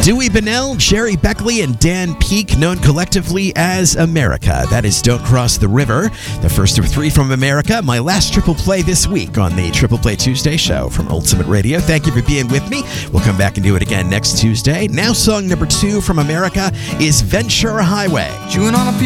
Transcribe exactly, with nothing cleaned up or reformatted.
Dewey Bunnell, Jerry Beckley, and Dan Peake, known collectively as America. That is Don't Cross the River, the first of three from America. My last triple play this week on the Triple Play Tuesday show from Ultimate Radio. Thank you for being with me. We'll come back and do it again next Tuesday. Now song number two from America is Ventura Highway. Chewing on a